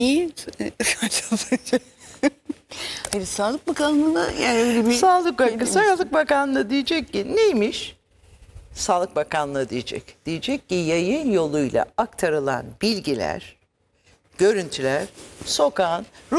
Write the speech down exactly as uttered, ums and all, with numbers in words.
İyi. Hayır, Sağlık Bakanlığı'na yani öyle bir... Sağlık, Bak Sağlık Bakanlığı diyecek ki neymiş? Sağlık Bakanlığı diyecek. Diyecek ki yayın yoluyla aktarılan bilgiler, görüntüler sokağın